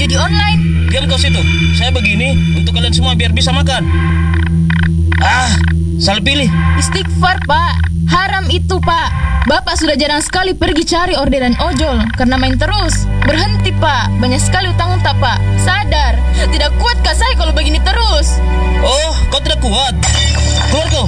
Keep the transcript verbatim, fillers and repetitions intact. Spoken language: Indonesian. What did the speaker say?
judi online. Diam kau situ. Saya begini untuk kalian semua biar bisa makan. Ah, salah pilih. Istighfar, Pak. Haram itu, Pak. Bapak sudah jarang sekali pergi cari orderan ojol karena main terus. Berhenti, Pak. Banyak sekali utang tak, Pak. Sadar. Tidak kuat kah saya kalau begini terus? Oh, kau tidak kuat. Keluar kau.